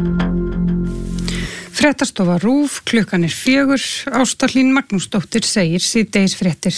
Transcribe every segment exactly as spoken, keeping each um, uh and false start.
Fréttastofa RÚV, klukkan er fjögur, Ásta Hlín Magnúsdóttir segir síðdegisfréttir.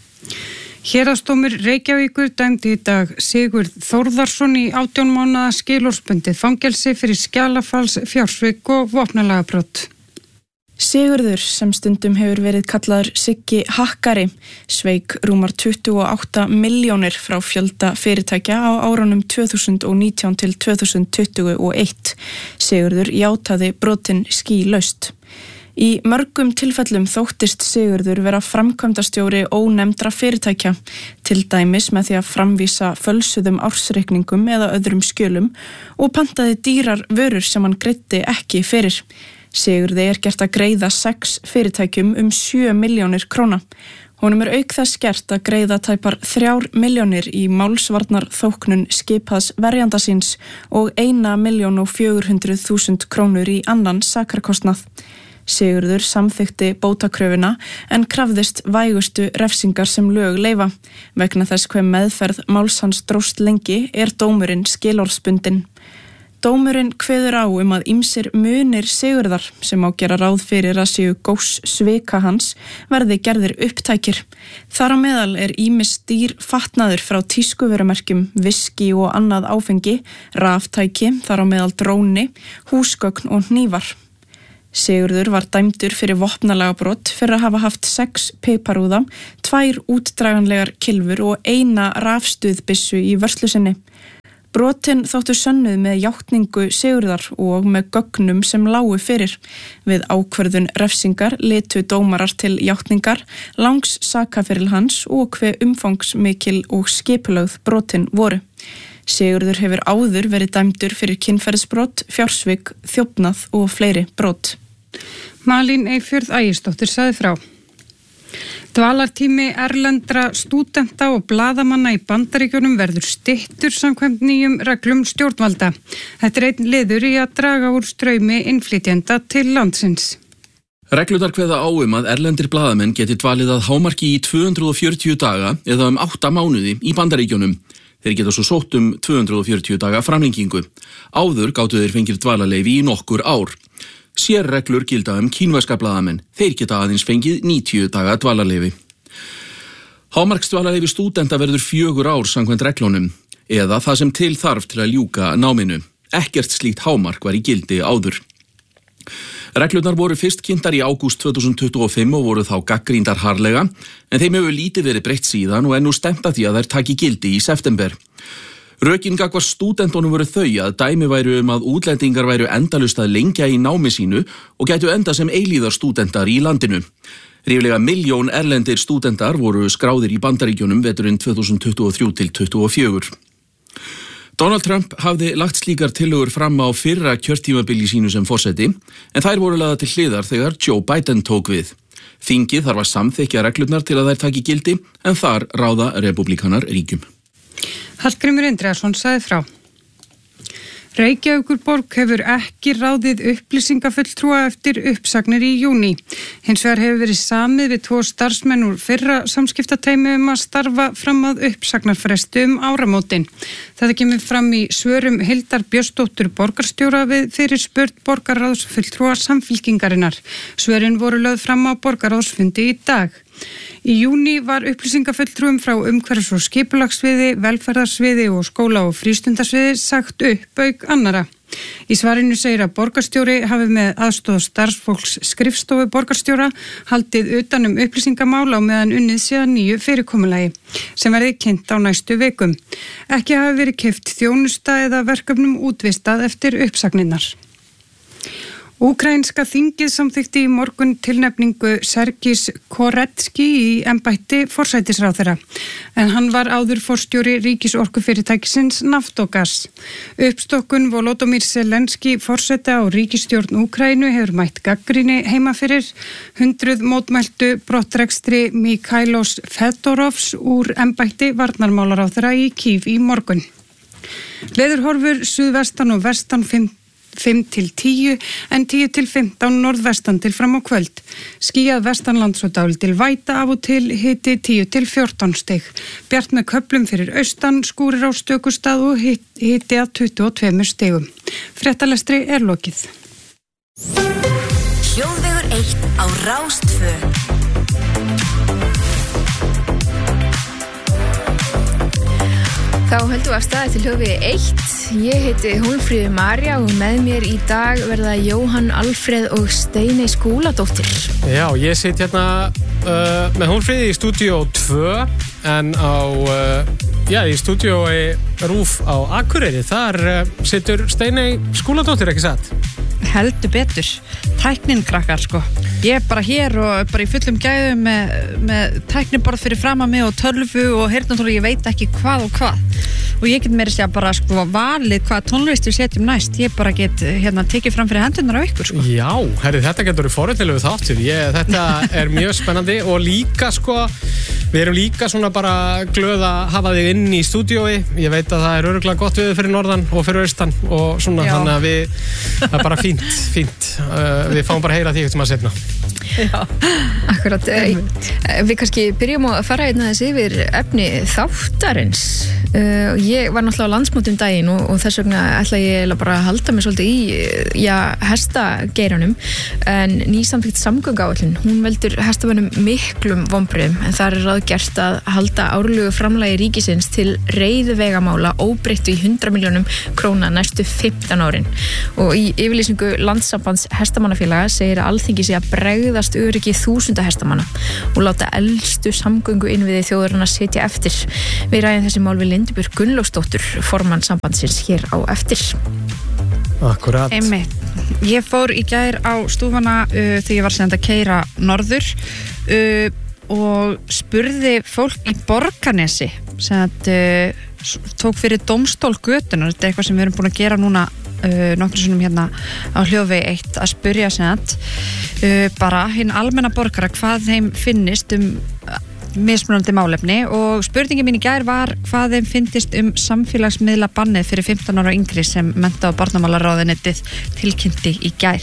Héraðsdómur Reykjavíkur dæmdi í dag Sigurð Þórðarsson í átján mánaða skilorðsbundið fangelsi fyrir skjalafals, fjársvik og vopnalagabrot. Sigurður, sem stundum hefur verið kallaður Siggi hakkari, sveik rúmar tuttugu og átta milljónir frá fjölda fyrirtækja á árunum tvö þúsund og nítján til tvö þúsund tuttugu og eitt. Sigurður játaði brotin skýlaust. Í mörgum tilfellum þóttist Sigurður vera framkvæmdastjóri ónefndra fyrirtækja, til dæmis með því að framvísa fölsuðum ársreikningum eða öðrum skjölum og pantaði dýrar vörur sem hann greiddi ekki fyrir. Sigurði er gert að greiða sex fyrirtækjum um sjö milljónir króna. Honum er auk þess gert að greiða tæpar þrjár milljónir í málsvarnar þóknun skipaðs verjanda síns og eina milljón og fjögur hundruð þúsund krónur í annan sakarkostnað. Sigurður samþykkti bótakröfuna en krafðist vægustu refsingar sem lög leyfa. Vegna þess hve meðferð máls hans dróst lengi er dómurinn skilorðsbundinn. Dómurinn kveður á um að ýmsir munir Sigurðar, sem á gera ráð fyrir að séu góss svika hans, verði gerðir upptækir. Þar á meðal er ýmis dýr fatnaður frá tískuvörumerkjum, viski og annað áfengi, raftæki, þar á meðal dróni, húsgögn og hnífar. Sigurður var dæmdur fyrir vopnalagabrot fyrir að hafa haft sex piparúða, tvær útdraganlegar kylfur og eina rafstuðbyssu í vörslu sinni. Brotin þóttu sönnuð með játningu Sigurðar og með gögnum sem lágu fyrir. Við ákvörðun refsingar litu dómarar til játningar, langs sakaferil hans og hve umfangsmikil og skipulögð brotin voru. Sigurður hefur áður verið dæmdur fyrir kynferðisbrot, fjársvik, þjófnað og fleiri brot. Malín Eyfjörð Ægisdóttir sagði frá. Dvalartími erlendra stúdenta og blaðamanna í Bandaríkjunum verður styttur samkvæmt nýjum reglum stjórnvalda. Þetta er einn liður í að draga úr straumi innflytjenda til landsins. Reglurnar kveða á um að erlendir blaðamenn geti dvalið að hámarki í tvö hundruð fjörutíu daga eða um átta mánuði í Bandaríkjunum. Þeir geta svo sótt um tvö hundruð fjörutíu daga framlengingu. Áður gátu þeir fengið dvalarleyfi í nokkur ár. Sérreglur gilda um kínverska blaðamenn. Þeir geta aðeins fengið níutíu daga dvalarleyfi. Hámarksdvalarleyfi stúdenta verður fjögur ár samkvæmt reglunum, eða það sem til þarf til að ljúka náminu. Ekkert slíkt hámark var í gildi áður. Reglurnar voru fyrst kynntar í ágúst tvö þúsund tuttugu og fimm og voru þá gagnrýndar harðlega, en þeim hefur lítið verið breytt síðan og er nú stefnt að því að þær taki gildi í september. Rökin gagnvart stúdentunum voru þau að dæmi væru um að útlendingar væru endalaust að lengja í námi sínu og gætu enda sem eilíðar stúdentar í landinu. Ríflega milljón erlendir stúdentar voru skráðir í Bandaríkjunum veturinn tvö þúsund tuttugu og þrjú til tuttugu og fjögur. Donald Trump hafði lagt slíkar tillögur fram á fyrra kjörtímabili sínu sem forseti, en þær voru lagðar til hliðar þegar Joe Biden tók við. Þingið þarf að samþykkja reglurnar til að þær taki gildi, en þar ráða repúblikanar ríkjum. Hallgrímur Indriðason sagði frá. Reykjavíkurborg hefur ekki ráðið upplýsingafulltrúa eftir uppsagnir í júní. Hins vegar hefur verið samið við tvo starfsmenn úr fyrra samskiptateymi um að starfa fram að uppsagnarfresti um áramótin. Þetta kemur fram í svörum Hildar Björnsdóttur borgarstjóra við fyrirspurn borgarráðsfulltrúa Samfylkingarinnar. Svörin voru lögð fram á borgarráðsfundi í dag. Í júní var upplýsingafulltrúum frá umhverfis- og skipulagssviði, velferðarsviði og skóla- og frístundasviði sagt upp auk annara. Í svarinu segir að borgarstjóri hafi með aðstoð starfsfólks skrifstofu borgarstjóra haldið utan um upplýsingamál á meðan unnið síðan nýju fyrirkomulagi sem verði kynnt á næstu vikum. Ekki hafi verið keypt þjónusta eða verkefnum útvistað eftir uppsagnirnar. Úkraínska þingið samþykkti í morgun tilnefningu Sergis Koretski í embætti forsætisráðherra, en hann var áður forstjóri ríkisorkufyrirtækisins Naftogaz. Uppstokkun Volodymyr Zelenski forseta á ríkisstjórn Úkraínu hefur mætt gagnrýni heima fyrir. Hundruð mótmæltu brottrekstri Mikhailos Fedorovs úr embætti varnarmálaráðherra í Kív í morgun. Veðurhorfur suðvestan og vestan fimm fimm til tíu en tíu til fimmtán norðvestan til fram á kvöld. Skýjað vestanlands og dálítil væta af og til, hiti tíu til fjórtán stig. Bjart með köflum fyrir austan, skúrir á stökustað og hiti að tuttugu og tveimur stigum. Fréttalestri er lokið. Hljóðvegur eitt á Rás tvö. Þá höldum við að staði til hljóðvegi eitt. Ég heiti Hólmfríður María og með mér í dag verða Jóhann Alfreð og Steiney Skúladóttir. Já, ég sit hérna uh, með Hólmfríði í stúdíó tvö en á, uh, já, í stúdíói Rúf á Akureyri. Þar uh, situr Steiney Skúladóttir, ekki satt? Heldur betur, tæknin krakkar sko. Ég er bara hér og bara í fullum gæðum með, með tækniborð fyrir fram að mig og tölvu og heyrnartóli, ég veit ekki hvað og hvað og ég get meira að segja bara sko valið hvað tónlist við setjum næst. Ég bara get hérna tekið fram fyrir hendurnar á ykkur sko. Já, herri, þetta getur verið forvitnilegu þáttur. Ég, þetta er mjög spennandi og líka sko, við erum líka svona bara glöð að hafa þig inn í stúdíói. Ég veit að það er örugglega gott við fyrir norðan og fyrir austan og svona, Já. Þannig að við, það er bara fínt, fínt. Uh, við fáum bara að heyra því eftir maður setna. Já, akkurat. Við kannski byrjum að fara einna þess yfir efni þáttarins. Uh, ég var náttúrulega á landsmótum daginn og, og þess vegna ætla ég bara að halda mig svolítið í já, hestageiranum en nýsamþykkt samgönguáætlun, hún veldur hestamönnum miklum vonbrigðum en það er ráðgert að halda árlegu framlagi ríkisins til reiðvegamála óbreyttu í hundrað milljónum króna næstu fimmtán árin og í yfirlýsingu Landssambands hestamannafélaga segir að Alþingi sé að bregðast öryggi þúsunda hestamanna og láta elstu samgöngu innviði þjóðarinnar sitja eftir. Við ræðum þessi mál við Lindibjörg Gunnlaugsdóttur, formann sambandsins hér á eftir. Akkurat. Einmitt. Ég fór í gær á stúfana uh, þegar ég var senda að keyra norður uh, og spurði fólk í Borgarnesi sem að uh, tók fyrir dómstól götunar. Þetta er eitthvað sem við erum búin að gera núna uh, nokkru sinnum hérna á hljóðvegi eitt að spurja sem að uh, bara hinn almenna borgara hvað þeim finnist um mismunandi málefni og spurningin mín í gær var hvað þeim finnist um samfélagsmiðla bannið fyrir fimmtán ára yngri sem mennta- og barnamálaráðuneytið tilkynnti í gær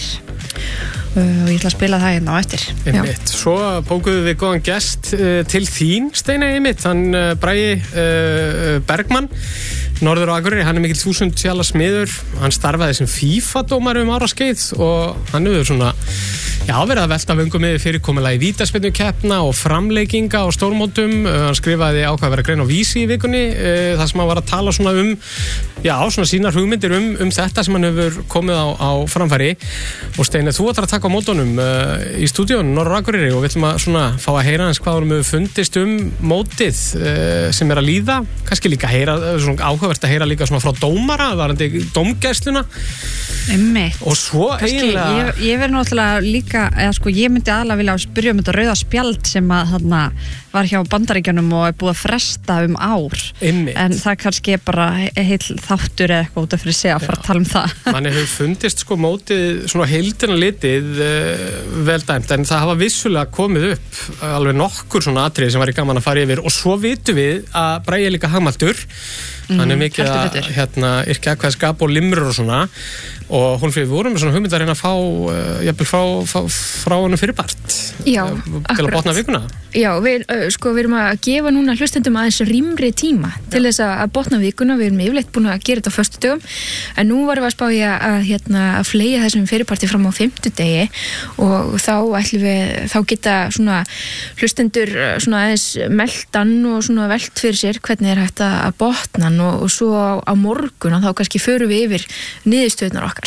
uh, og ég ætla að spila það hérna á eftir. Einmitt. Svo bókuðum við góðan gest uh, til þín, Steiney, einmitt, hann uh, Bragi uh, Bergmann, Norður og Akureyri, hann er mikill þúsund sjala smiður, hann starfaði sem FIFA-dómari um áraskeið og hann hefur svona, já, verið að velta vöngum yfir fyrirkomulagi vítaspyrnukeppna og framleikinga og stórmótum, uh, hann skrifaði ákvað að vera grein á Vísi í vikunni, uh, þar sem hann var að tala svona um, já, svona sínar hugmyndir um, um þetta sem hann hefur komið á, á framfæri og Steiney, þú ætlar að taka á mótunum uh, í stúdíónu Norður og Akureyri og við ætlum að svona fá að heyra hans hvað hann hefur fundist um mótið uh, sem er að líða, kannski líka heyra, svona áhugavert að heyra líka svona frá dómara, varandi dómgæsluna. Einmitt. Og svo eiginlega Ég, ég verði náttúrulega líka, eða sko ég myndi aðalega vilja spyrja um þetta rauða spjald sem að þarna var hjá Bandaríkjunum og er búið að fresta um ár. Einmitt. En það kannski er bara heil þáttur eða eitthvað út af fyrir sig að fara að tala um það. Manni hefur fundist sko mótið svona heildina litið uh, vel dæmt en það hafa vissulega komið upp uh, alveg nokkur svona atriði sem var í gaman að fara yfir og svo vitum við að Bragi er líka hagmæltur. Mm, hann er mikið að hérna, yrkja hvað skap og limrur og svona og hún fyrir vorum með svona hugmynd að reyna að fá uh, jafnvel frá, frá, frá hann fyrirbart Já, uh, til akkurat. að botna vikuna. Já, við, uh, sko, við erum að gefa núna hlustendum aðeins rýmri tíma til þess að, að botna vikuna, við erum yfirleitt búin að gera þetta á föstudögum en nú varum við að spá í að, að, hérna, að fleygja þessum fyrirparti fram á fimmtudegi og þá ætlum við, þá geta svona hlustendur svona aðeins meldan og svona velt fyrir sér hvernig er hægt að botna og, og svo á, á morgun og þá kannski förum við yfir niðurstöðnar okkar.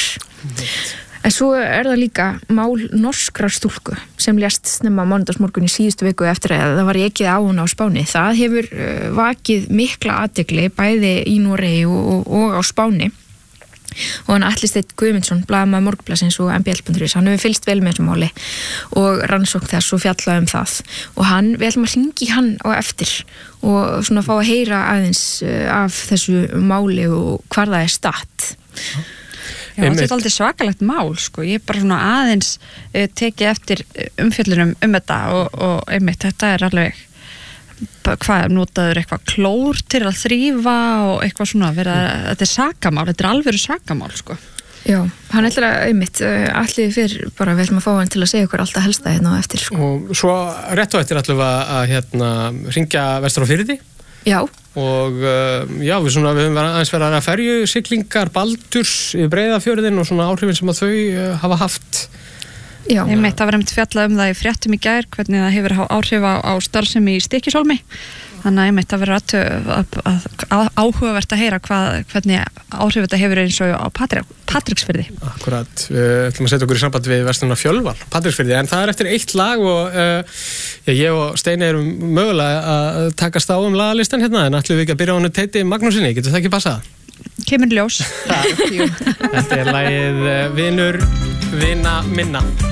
En svo er það líka mál norskrar stúlku sem lést snemma mánudagsmorgun í síðustu viku eftir að það var ekið á hún á Spáni. Það hefur uh, vakið mikla athygli bæði í Noregi og, og, og á Spáni og hann Atli Steinn Guðmundsson, blaðamaður Morgunblaðsins og M B L punktur is, hann hefur fylgst vel með þessu máli og rannsókn þess og fjallað um það og hann, við ætlum að hringi hann á eftir og svona fá að heyra aðeins af þessu máli og hvar það er statt. Já, þetta er aldrei svakalegt mál sko, ég er bara svona aðeins uh, tekið eftir umfjöllunum um þetta og, og einmitt, þetta er alveg hvað, notaður eitthvað klór til að þrífa og eitthvað svona, vera, þetta er sakamál, þetta er alvöru sakamál sko. Já, hann ætlar að einmitt allir fyrr bara við ætlum að fá hann til að segja okkur alltaf helsta hérna á eftir sko. Og svo rétt og eftir ætlum við að hérna, ringja vestur á Firði. Já. Og já, við, svona, við höfum aðeins verið að ferju siglingar Baldurs í Breiðafjörðin og svona áhrifin sem að þau hafa haft. Já. Ég meitt að vera með fjalla um það í fréttum í gær, hvernig það hefur áhrif á, á starfsemi í Stykkishólmi. Þannig að ég meitt að vera að, að, að áhugavert að heyra hvað, hvernig áhrif þetta hefur eins og á Patrik, Patriksfirði. Akkurat, við ætlum að setja okkur í samband við verslunarna Fjölvar, Patriksfirði, en það er eftir eitt lag og uh, ég og Steini erum mögulega að takast á um lagalistan hérna, en ætlum við ekki að byrja á hann Teiti Magnúsinni, getur það ekki passað? Kemur ljós. Þetta er lagið Vinur, vina minna.